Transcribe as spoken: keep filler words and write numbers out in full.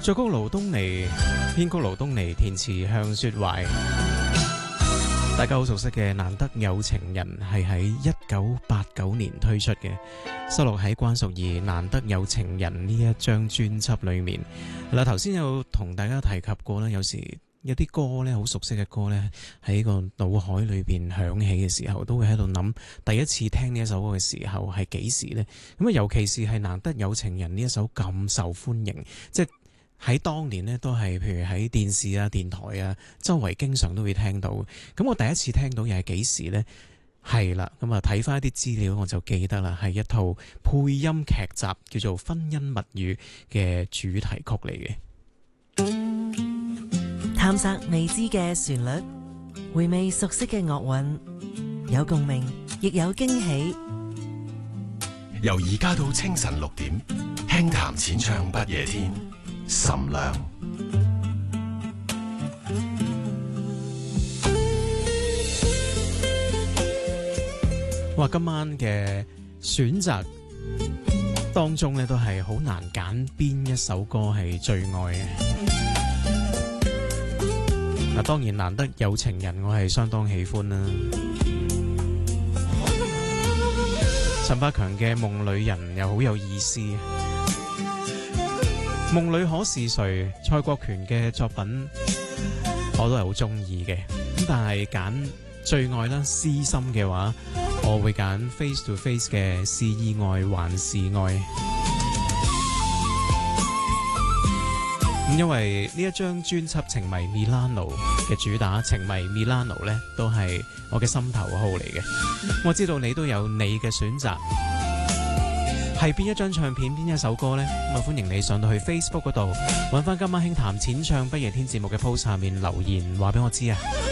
作曲盧東尼，編曲盧東尼，填詞向雪懷。大家好熟悉嘅《難得有情人》係喺一九八九年推出嘅，收錄喺關淑怡《難得有情人》呢一張專輯裏面。嗱，頭先有同大家提及過啦，有時有啲歌咧，好熟悉嘅歌咧，喺個腦海裏邊響起嘅時候，都會喺度諗第一次聽呢一首歌嘅時候係幾時呢？咁啊，尤其是係《難得有情人》呢一首咁受歡迎，即係喺當年呢，都係譬如喺電視啊、電台啊，周圍經常都會聽到。咁我第一次聽到又係幾時呢？係啦，咁啊睇翻一啲資料我就記得啦，係一套配音劇集叫做《婚姻物語》嘅主題曲嚟嘅。 探索未知嘅旋律，回味熟悉嘅樂韻，有共鳴，亦有驚喜。 由而家到清晨六點，輕談淺唱不夜天。岑亮， 哇！今晚嘅選擇當中咧，都係好難揀邊一首歌係最愛嘅。嗱，當然難得有情人，我係相當喜歡啦。陳百強嘅《夢裏人》又好有意思。夢裏可是誰？蔡國權嘅作品我都係好中意嘅，咁但係揀最愛啦，私心嘅話，我會揀 Face to Face 嘅是意外還是愛。咁因為呢一張專輯《情迷 Milano》嘅主打《情迷 Milano》呢，都係我嘅心頭好嚟嘅。我知道你都有你嘅選擇。係邊一張唱片，邊一首歌呢？咁啊，歡迎你上到去 Facebook 嗰度，揾翻今晚輕談淺唱不夜天節目嘅 post 下面留言，話俾我知啊！